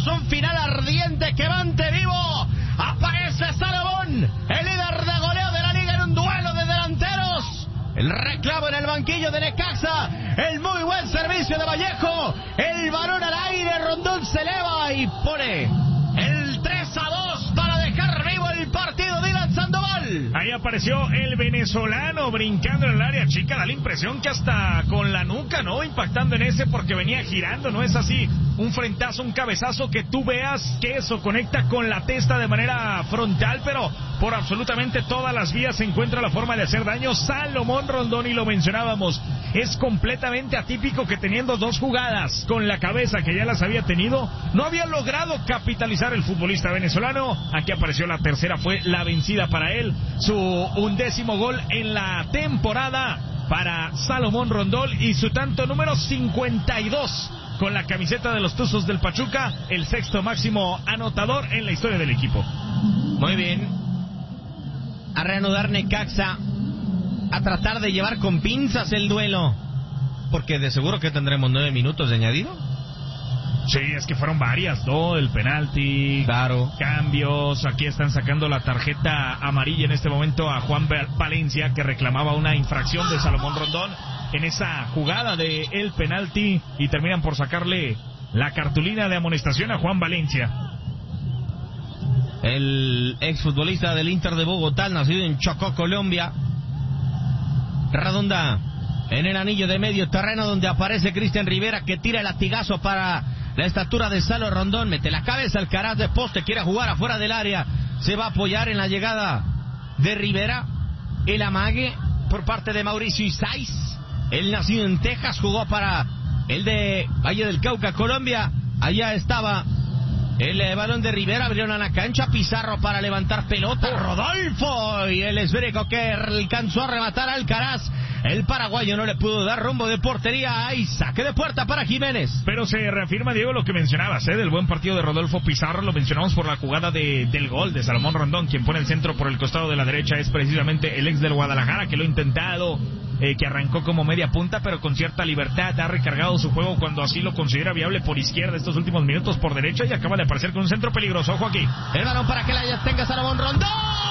un final ardiente que mante vivo. Aparece Salomón, el líder de goleo de la liga en un duelo de delanteros. El reclamo en el banquillo de Necaxa, el muy buen servicio de Vallejo, el balón al aire, Rondón se eleva y pone el 3-2 para dejar vivo el partido. Dylan Sandoval. Ahí apareció el venezolano brincando en el área chica, da la impresión que hasta con la nuca, ¿no? Impactando en ese porque venía girando, ¿no es así? Un frentazo, un cabezazo que tú veas que eso conecta con la testa de manera frontal, pero por absolutamente todas las vías se encuentra la forma de hacer daño. Salomón Rondón, y lo mencionábamos, es completamente atípico que teniendo dos jugadas con la cabeza que ya las había tenido, no había logrado capitalizar el futbolista venezolano. Aquí apareció la tercera, fue la vencida para él, su 11º gol en la temporada para Salomón Rondón y su tanto número 52 con la camiseta de los Tuzos del Pachuca, el 6º máximo anotador en la historia del equipo. Muy bien. A reanudar Necaxa, a tratar de llevar con pinzas el duelo, porque de seguro que tendremos 9 minutos de añadido. Sí, es que fueron varias, ¿no? El penalti, claro, cambios. Aquí están sacando la tarjeta amarilla en este momento a Juan Valencia, que reclamaba una infracción de Salomón Rondón en esa jugada de el penalti, y terminan por sacarle la cartulina de amonestación a Juan Valencia. El exfutbolista del Inter de Bogotá, nacido en Chocó, Colombia. Redonda en el anillo de medio terreno, donde aparece Cristian Rivera, que tira el latigazo para la estatura de Salo Rondón. Mete la cabeza al caraz de poste, quiere jugar afuera del área. Se va a apoyar en la llegada de Rivera. El amague por parte de Mauricio Isais. Él nacido en Texas, jugó para el de Valle del Cauca, Colombia. Allá estaba el balón de Rivera, abrieron a la cancha, Pizarro para levantar pelota, Rodolfo, y el esférico que alcanzó a rematar a Alcaraz. El paraguayo no le pudo dar rumbo de portería. Hay saque de puerta para Jiménez. Pero se reafirma, Diego, lo que mencionabas, del buen partido de Rodolfo Pizarro. Lo mencionamos por la jugada del gol de Salomón Rondón. Quien pone el centro por el costado de la derecha es precisamente el ex del Guadalajara, que lo ha intentado, que arrancó como media punta, pero con cierta libertad ha recargado su juego cuando así lo considera viable por izquierda estos últimos minutos por derecha, y acaba de aparecer con un centro peligroso. Ojo aquí. El balón para que la tenga Salomón Rondón.